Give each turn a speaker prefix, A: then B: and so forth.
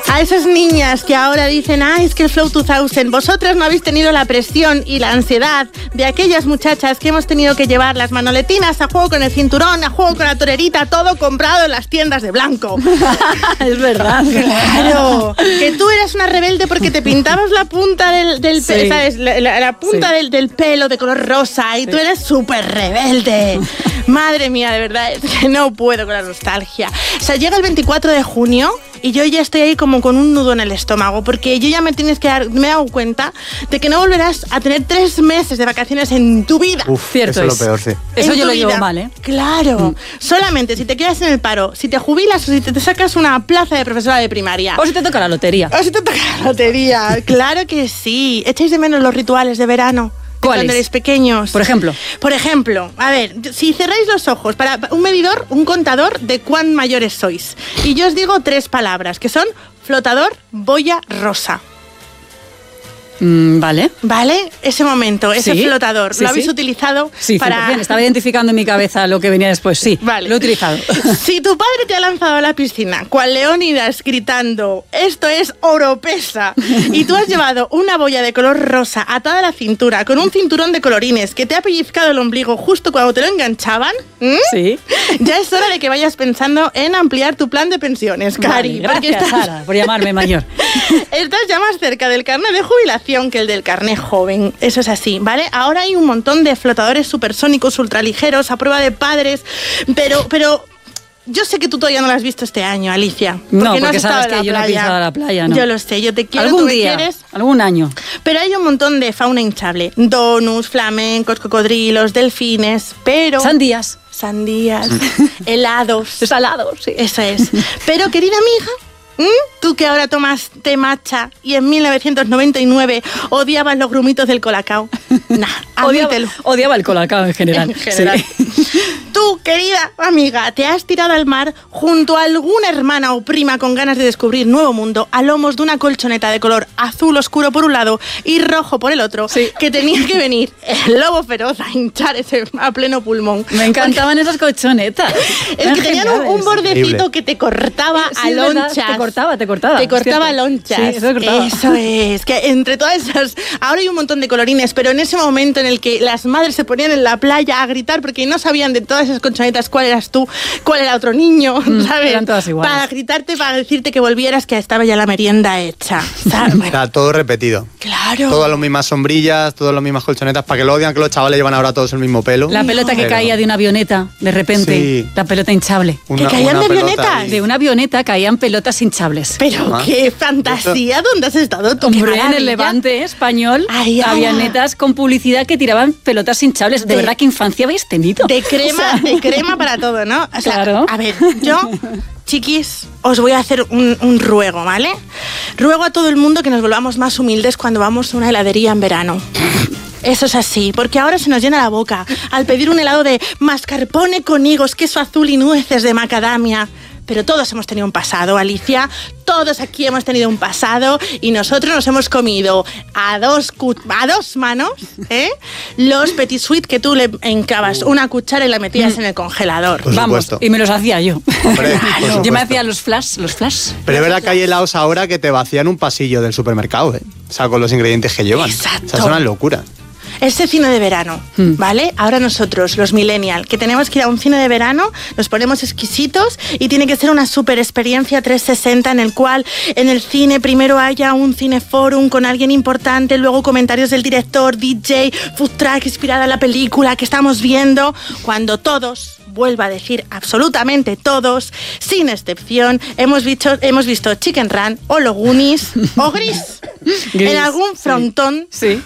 A: A esas niñas que ahora dicen, es que el Flow 2000, vosotras no habéis tenido la presión y la ansiedad de aquellas muchachas que hemos tenido que llevar las manoletinas a juego con el cinturón, a juego con la torerita, todo comprado en las tiendas de blanco.
B: Es verdad.
A: Claro, que tú eras una rebelde porque te pintabas la punta del pelo, ¿sabes? La punta del pelo de color rosa y tú eres súper rebelde. Madre mía, de verdad, es que no puedo con la nostalgia. O sea, llega el 24 de junio y yo ya estoy ahí como con un nudo en el estómago, porque yo ya me he dado cuenta de que no volverás a tener 3 meses de vacaciones en tu vida.
C: Cierto, eso es lo peor, sí.
B: Eso yo lo llevo mal, ¿eh?
A: Claro. Solamente si te quedas en el paro, si te jubilas o si te sacas una plaza de profesora de primaria.
B: O si te toca la lotería.
A: Claro que sí. ¿Echáis de menos los rituales de verano?
B: ¿Cuáles?
A: Cuando eres pequeños.
B: Por ejemplo,
A: a ver, si cerráis los ojos para un contador de cuán mayores sois. Y yo os digo 3 palabras, que son flotador, boya, rosa.
B: Vale.
A: ¿Vale? Ese momento, ese flotador, ¿lo habéis utilizado?
B: Sí, para... bien, estaba identificando en mi cabeza lo que venía después, sí, vale. Lo he utilizado.
A: Si tu padre te ha lanzado a la piscina, cual Leónidas gritando, esto es oropesa, y tú has llevado una boya de color rosa atada a la cintura, con un cinturón de colorines que te ha pellizcado el ombligo justo cuando te lo enganchaban,
B: sí,
A: ya es hora de que vayas pensando en ampliar tu plan de pensiones, Cari.
B: Vale, gracias, Sara, por llamarme mayor.
A: Estás ya más cerca del carnet de jubilación que el del carnet joven. Eso es así, ¿vale? Ahora hay un montón de flotadores supersónicos ultraligeros a prueba de padres, pero yo sé que tú todavía no lo has visto este año, Alicia.
B: Porque sabes que yo no he pisado la playa, ¿no?
A: Yo lo sé, yo te quiero.
B: Algún día, algún año.
A: Pero hay un montón de fauna hinchable. Donuts, flamencos, cocodrilos, delfines, pero... Sandías, helados.
B: Salados, sí.
A: Eso es. Pero, querida amiga, tú que ahora tomas té matcha y en 1999 odiabas los grumitos del colacao.
B: Odiaba el colacao en general.
A: Sí. Tú, querida amiga, te has tirado al mar junto a alguna hermana o prima con ganas de descubrir nuevo mundo a lomos de una colchoneta de color azul oscuro por un lado y rojo por el otro, que tenía que venir el lobo feroz a hinchar ese a pleno pulmón.
B: Me encantaban esas colchonetas.
A: Es que tenían un bordecito que te cortaba a lonchas.
B: Te cortaba
A: lonchas.
B: Sí, eso cortaba.
A: Eso es. Que entre todas esas... Ahora hay un montón de colorines, pero en ese momento en el que las madres se ponían en la playa a gritar porque no sabían de todas esas colchonetas cuál eras tú, cuál era otro niño, ¿sabes?
B: Eran todas iguales.
A: Para gritarte, para decirte que volvieras, que estaba ya la merienda hecha, ¿sabes?
C: Está todo repetido.
A: Claro.
C: Todas las mismas sombrillas, todas las mismas colchonetas, para que lo odian que los chavales llevan ahora todos el mismo pelo.
B: La pelota que caía de una avioneta, de repente,
C: sí.
B: La pelota hinchable.
A: ¿Que caían de avionetas?
B: De una avioneta caían pelotas hinchables.
A: Pero qué fantasía, ¿dónde has estado tú?
B: Hombre, en el Levante español había netas con publicidad que tiraban pelotas hinchables. De verdad, ¿qué infancia habéis tenido?
A: De crema para todo, ¿no? O sea,
B: claro.
A: A ver, yo, chiquis, os voy a hacer un ruego, ¿vale? Ruego a todo el mundo que nos volvamos más humildes cuando vamos a una heladería en verano. Eso es así, porque ahora se nos llena la boca al pedir un helado de mascarpone con higos, queso azul y nueces de macadamia. Pero todos hemos tenido un pasado, Alicia. Todos aquí hemos tenido un pasado y nosotros nos hemos comido a dos manos los petit suite que tú le encabas una cuchara y la metías en el congelador.
B: Vamos, y me los hacía yo.
C: Hombre,
B: yo me hacía los flash.
C: Pero es verdad que hay helados ahora que te vacían un pasillo del supermercado, ¿eh? O sea, con los ingredientes que llevan.
A: Exacto.
C: O sea, es una locura.
A: Ese cine de verano, ¿vale? Ahora nosotros, los millennials, que tenemos que ir a un cine de verano, nos ponemos exquisitos y tiene que ser una super experiencia 360 en el cual en el cine primero haya un cineforum con alguien importante, luego comentarios del director, DJ, food truck inspirada en la película que estamos viendo, cuando todos, vuelvo a decir absolutamente todos, sin excepción, hemos visto Chicken Run o Los Goonies o Gris. En algún frontón